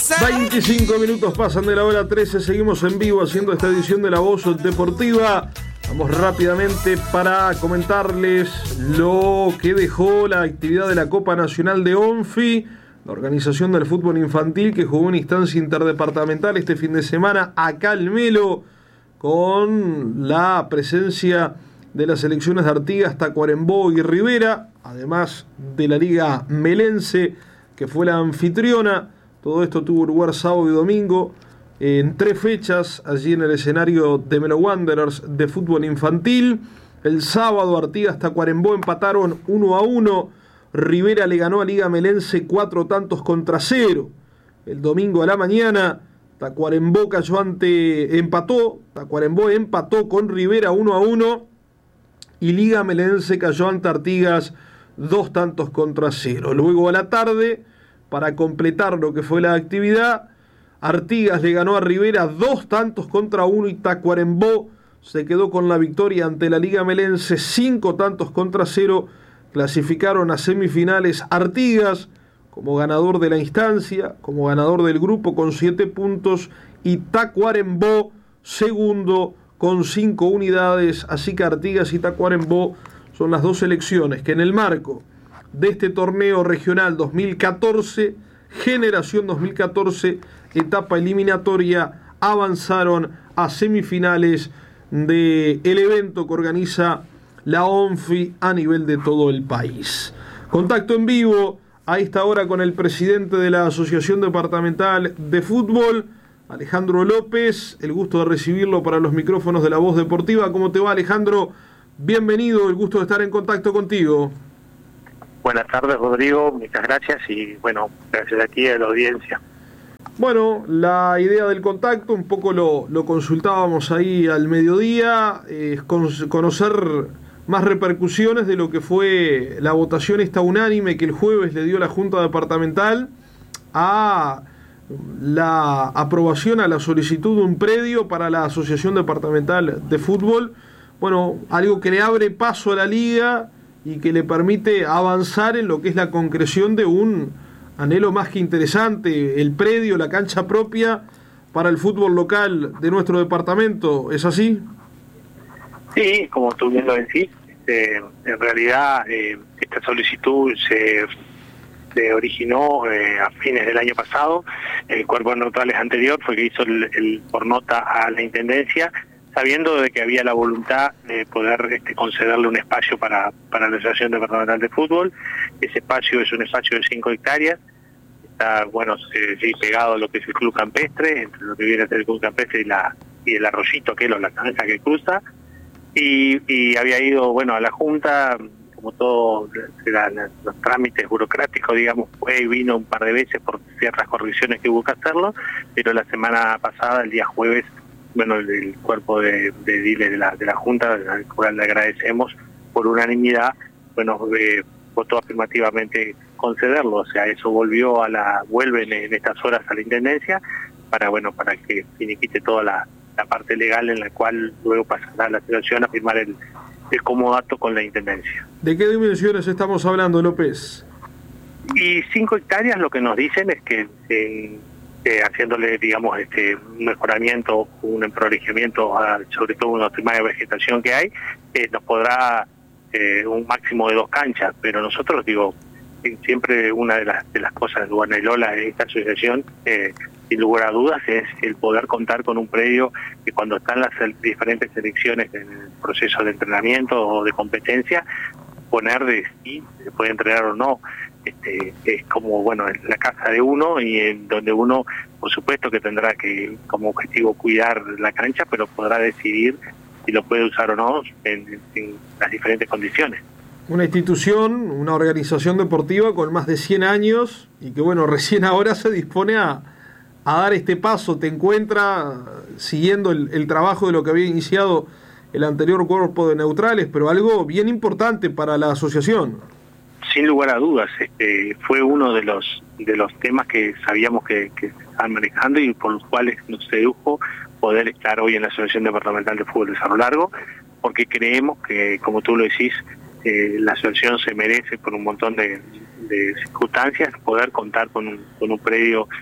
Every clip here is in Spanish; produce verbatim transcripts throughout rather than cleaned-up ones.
veinticinco minutos pasan de la hora trece, seguimos en vivo haciendo esta edición de La Voz Deportiva. Vamos rápidamente para comentarles lo que dejó la actividad de la Copa Nacional de ONFI, la organización del fútbol infantil que jugó una instancia interdepartamental este fin de semana acá en Melo, con la presencia de las selecciones de Artigas, Tacuarembó y Rivera, además de la Liga Melense, que fue la anfitriona. Todo esto tuvo lugar sábado y domingo en tres fechas allí en el escenario de Melo Wanderers de fútbol infantil. El sábado Artigas, Tacuarembó empataron uno a uno. Rivera le ganó a Liga Melense cuatro tantos contra cero. El domingo a la mañana Tacuarembó cayó ante, empató, Tacuarembó empató con Rivera uno a uno y Liga Melense cayó ante Artigas dos tantos contra cero. Luego a la tarde, para completar lo que fue la actividad, Artigas le ganó a Rivera dos tantos contra uno y Tacuarembó se quedó con la victoria ante la Liga Melense cinco tantos contra cero. Clasificaron a semifinales Artigas como ganador de la instancia, como ganador del grupo con siete puntos, y Tacuarembó segundo con cinco unidades. Así que Artigas y Tacuarembó son las dos selecciones que en el marco de este torneo regional dos mil catorce, generación dos mil catorce, etapa eliminatoria, avanzaron a semifinales del evento que organiza la ONFI a nivel de todo el país. Contacto en vivo a esta hora con el presidente de la Asociación Departamental de Fútbol, Alejandro López. El gusto de recibirlo para los micrófonos de La Voz Deportiva. ¿Cómo te va, Alejandro? Bienvenido, el gusto de estar en contacto contigo. Buenas tardes, Rodrigo, muchas gracias y bueno, gracias a ti y a la audiencia. Bueno, la idea del contacto, un poco lo, lo consultábamos ahí al mediodía, es con, conocer más repercusiones de lo que fue la votación esta unánime que el jueves le dio la Junta Departamental a la aprobación a la solicitud de un predio para la Asociación Departamental de Fútbol. Bueno, algo que le abre paso a la liga y que le permite avanzar en lo que es la concreción de un anhelo más que interesante, el predio, la cancha propia para el fútbol local de nuestro departamento. ¿Es así? Sí, como tú bien lo decís, este, en realidad eh, esta solicitud se, se originó eh, a fines del año pasado. El cuerpo de neutrales anterior fue que hizo el, el por nota a la Intendencia, sabiendo de que había la voluntad de poder este, concederle un espacio para, para la Asociación Departamental de Fútbol. Ese espacio es un espacio de cinco hectáreas, está bueno eh, sí, pegado a lo que es el Club Campestre, entre lo que viene a ser el Club Campestre y, la, y el arroyito, que es la zanja que cruza, y, y había ido bueno a la Junta, como todos los trámites burocráticos, digamos, fue y vino un par de veces por ciertas correcciones que hubo que hacerlo, pero la semana pasada, el día jueves, bueno, el, el cuerpo de, de ediles de la, de la Junta, al cual le agradecemos por unanimidad, bueno, eh, votó afirmativamente concederlo. O sea, eso volvió a la, vuelven en estas horas a la Intendencia para, bueno, para que finiquite toda la, la parte legal en la cual luego pasará la situación a firmar el, el comodato con la Intendencia. ¿De qué dimensiones estamos hablando, López? Y cinco hectáreas lo que nos dicen es que eh, Eh, haciéndole, digamos, este un mejoramiento, un emprolijamiento, a, sobre todo una temas de vegetación que hay, eh, nos podrá eh, un máximo de dos canchas, pero nosotros, digo, siempre una de las de las cosas de Guanayilola de esta asociación, eh, sin lugar a dudas, es el poder contar con un predio que cuando están las diferentes selecciones en el proceso de entrenamiento o de competencia, poner de si se puede entrenar o no. Este, es como, bueno, la casa de uno y en donde uno, por supuesto que tendrá que como objetivo cuidar la cancha, pero podrá decidir si lo puede usar o no en, en las diferentes condiciones. Una institución, una organización deportiva con más de cien años y que, bueno, recién ahora se dispone a, a dar este paso. Te encuentra siguiendo el, el trabajo de lo que había iniciado el anterior cuerpo de neutrales, pero algo bien importante para la asociación. Sin lugar a dudas, este, fue uno de los de los temas que sabíamos que, que se estaban manejando y por los cuales nos sedujo poder estar hoy en la Asociación Departamental de Fútbol de Cerro Largo, porque creemos que, como tú lo decís, eh, la asociación se merece por un montón de, de circunstancias poder contar con un, con un predio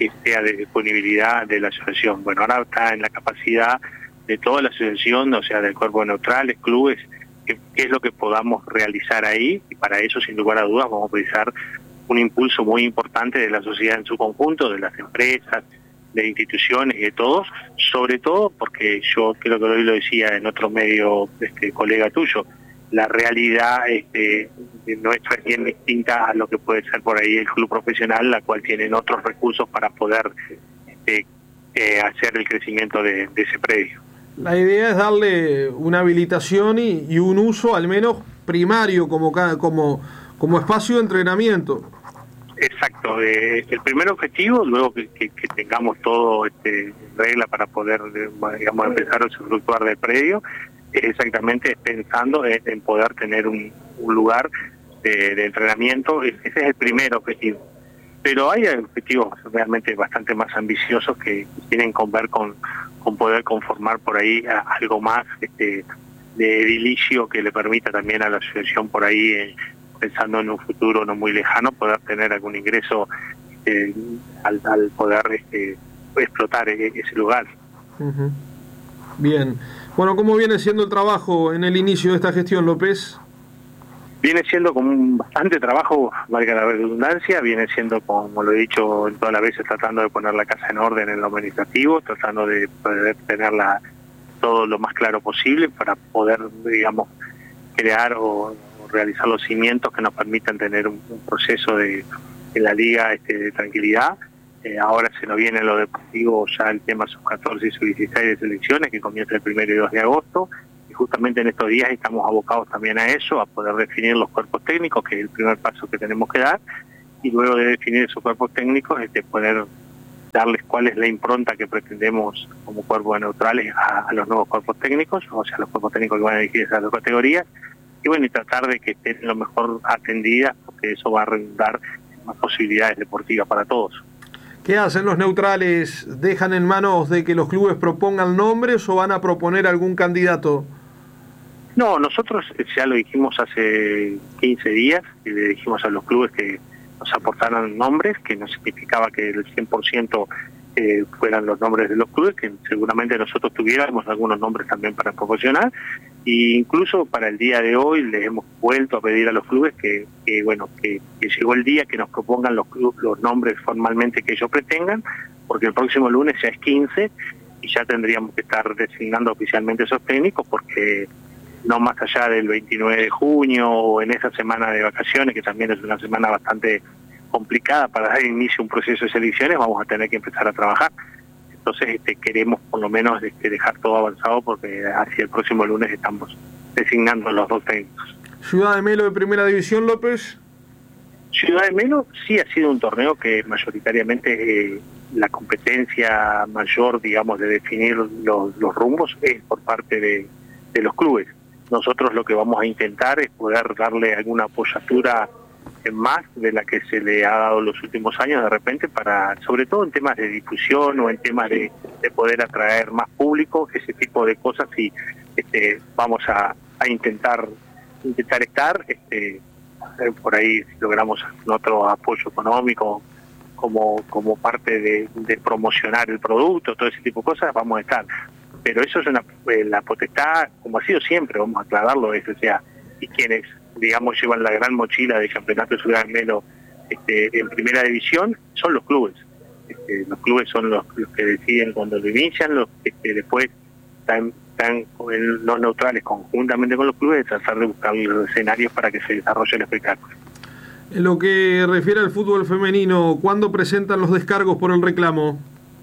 que sea de disponibilidad de la asociación. Bueno, ahora está en la capacidad de toda la asociación, o sea, del cuerpo de neutrales, clubes, qué es lo que podamos realizar ahí, y para eso, sin lugar a dudas, vamos a precisar un impulso muy importante de la sociedad en su conjunto, de las empresas, de instituciones y de todos, sobre todo porque yo creo que hoy lo decía en otro medio, este colega tuyo, la realidad este, nuestra es bien distinta a lo que puede ser por ahí el club profesional, la cual tienen otros recursos para poder este, eh, hacer el crecimiento de, de ese predio. La idea es darle una habilitación y, y un uso al menos primario como, como, como espacio de entrenamiento. Exacto, eh, el primer objetivo, luego que, que, que tengamos todo este, en regla para poder, digamos, empezar a usufructuar del predio, es exactamente pensando en, en poder tener un, un lugar de, de entrenamiento. Ese es el primer objetivo. Pero hay objetivos realmente bastante más ambiciosos que tienen que ver con, con poder conformar por ahí a, algo más este, de edilicio que le permita también a la asociación por ahí, eh, pensando en un futuro no muy lejano, poder tener algún ingreso eh, al, al poder este, explotar ese lugar. Uh-huh. Bien. Bueno, ¿cómo viene siendo el trabajo en el inicio de esta gestión, López? Viene siendo con un bastante trabajo, valga la redundancia, viene siendo, como lo he dicho en todas las veces, tratando de poner la casa en orden en lo administrativo, tratando de poder tenerla todo lo más claro posible para poder, digamos, crear o realizar los cimientos que nos permitan tener un, un proceso de en la liga este, de tranquilidad. Eh, ahora se nos viene lo deportivo, ya el tema sub catorce y sub dieciséis de selecciones, que comienza el primero y dos de agosto, y justamente en estos días estamos abocados también a eso, a poder definir los cuerpos técnicos, que es el primer paso que tenemos que dar, y luego de definir esos cuerpos técnicos, este, poder darles cuál es la impronta que pretendemos como cuerpo de neutrales a, a los nuevos cuerpos técnicos, o sea, los cuerpos técnicos que van a dirigir esas dos categorías, y bueno, y tratar de que estén lo mejor atendidas, porque eso va a redundar en más posibilidades deportivas para todos. ¿Qué hacen los neutrales? ¿Dejan en manos de que los clubes propongan nombres o van a proponer algún candidato? No, nosotros ya lo dijimos hace quince días, y le dijimos a los clubes que nos aportaran nombres, que no significaba que el cien por ciento eh, fueran los nombres de los clubes, que seguramente nosotros tuviéramos algunos nombres también para proporcionar, e incluso para el día de hoy les hemos vuelto a pedir a los clubes que, que bueno, que, que llegó el día que nos propongan los clubes los nombres formalmente que ellos pretengan, porque el próximo lunes ya es quince y ya tendríamos que estar designando oficialmente esos técnicos, porque no más allá del veintinueve de junio o en esa semana de vacaciones, que también es una semana bastante complicada para dar inicio a un proceso de selecciones, vamos a tener que empezar a trabajar. Entonces este, queremos por lo menos este, dejar todo avanzado, porque hacia el próximo lunes estamos designando los dos técnicos. ¿Ciudad de Melo de Primera División, López? Ciudad de Melo sí ha sido un torneo que mayoritariamente eh, la competencia mayor, digamos, de definir los, los rumbos es por parte de, de los clubes. Nosotros lo que vamos a intentar es poder darle alguna apoyatura más de la que se le ha dado los últimos años de repente, para sobre todo en temas de difusión o en temas de, de poder atraer más público, ese tipo de cosas, y este, vamos a, a intentar intentar estar este, por ahí, si logramos otro apoyo económico como como parte de, de promocionar el producto, todo ese tipo de cosas, vamos a estar. Pero eso es una la potestad, como ha sido siempre, vamos a aclararlo, es, o sea, y quienes, digamos, llevan la gran mochila del campeonato de Ciudad de Melo este, en primera división son los clubes. Este, los clubes son los, los que deciden cuando lo inician, los que este, después están, están con los neutrales conjuntamente con los clubes de tratar de buscar los escenarios para que se desarrolle el espectáculo. En lo que refiere al fútbol femenino, ¿cuándo presentan los descargos por el reclamo?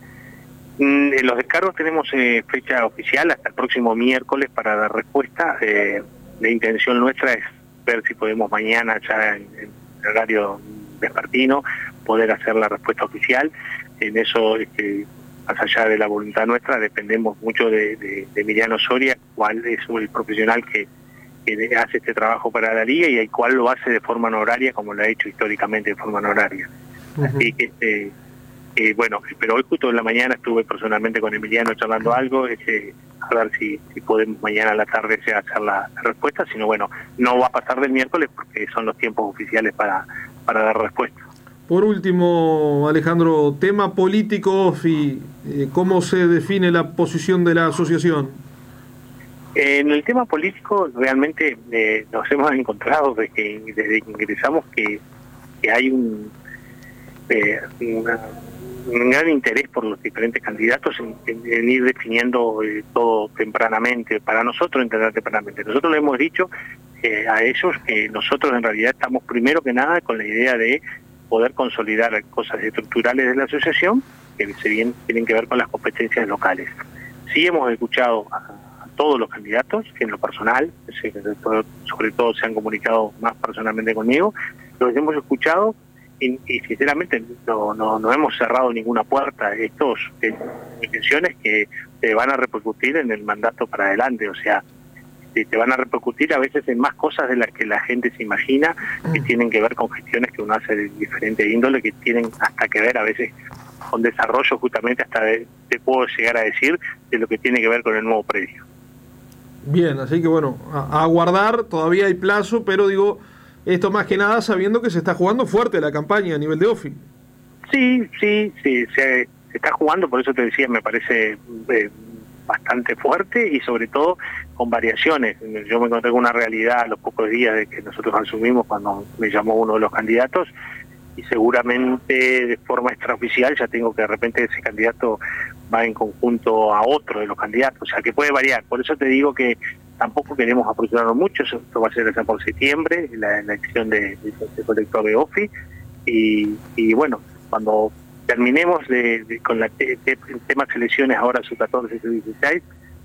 Mm, los descargos tenemos eh, fecha oficial hasta el próximo miércoles para dar respuesta. Eh, la intención nuestra es ver si podemos mañana, ya en, en horario vespertino, poder hacer la respuesta oficial. En eso, este, más allá de la voluntad nuestra, dependemos mucho de, de, de Emiliano Soria, cuál es el profesional que, que hace este trabajo para la liga y el cual lo hace de forma honoraria, como lo ha hecho históricamente de forma honoraria. Uh-huh. Así que, este, eh, bueno, pero hoy justo en la mañana estuve personalmente con Emiliano charlando algo, este, a ver si, si podemos mañana a la tarde hacer la, la respuesta, sino bueno, no va a pasar del miércoles porque son los tiempos oficiales para, para dar respuesta. Por último, Alejandro, tema político y eh, ¿cómo se define la posición de la asociación? En el tema político realmente eh, nos hemos encontrado desde que, desde que ingresamos que, que hay un, eh, una, un gran interés por los diferentes candidatos en, en, en ir definiendo eh, todo tempranamente, para nosotros entender tempranamente. Nosotros le hemos dicho eh, a ellos que nosotros en realidad estamos primero que nada con la idea de poder consolidar cosas estructurales de la asociación que se bien tienen que ver con las competencias locales. Sí hemos escuchado a, a todos los candidatos, que en lo personal, sobre todo se han comunicado más personalmente conmigo, los hemos escuchado y, y sinceramente no, no, no hemos cerrado ninguna puerta. Estos eh, intenciones que te van a repercutir en el mandato para adelante, o sea, te van a repercutir a veces en más cosas de las que la gente se imagina, que tienen que ver con gestiones que uno hace de diferente índole, que tienen hasta que ver a veces con desarrollo justamente hasta de, te puedo llegar a decir de lo que tiene que ver con el nuevo predio. Bien, así que bueno, a, a aguardar, todavía hay plazo, pero digo, esto más que nada sabiendo que se está jugando fuerte la campaña a nivel de OFI. Sí, sí, sí, se, se está jugando, por eso te decía, me parece eh, bastante fuerte y sobre todo con variaciones. Yo me encontré con una realidad a los pocos días de que nosotros asumimos cuando me llamó uno de los candidatos y seguramente de forma extraoficial ya tengo que de repente ese candidato va en conjunto a otro de los candidatos, o sea que puede variar. Por eso te digo que tampoco queremos apresurarnos mucho, esto va a ser allá por septiembre, la, la elección de, de, de colector de OFI y, y bueno, cuando terminemos de, de, con la te, te, el tema selecciones ahora su catorce y su dieciséis,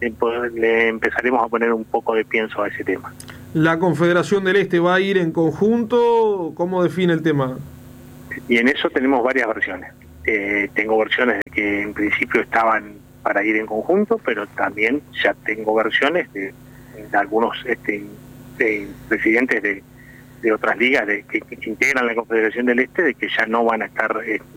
le empezaremos a poner un poco de pienso a ese tema. ¿La Confederación del Este va a ir en conjunto? ¿Cómo define el tema? Y en eso tenemos varias versiones. Eh, tengo versiones de que en principio estaban para ir en conjunto, pero también ya tengo versiones de, de algunos este, de presidentes de, de otras ligas de, que, que integran la Confederación del Este, de que ya no van a estar, eh,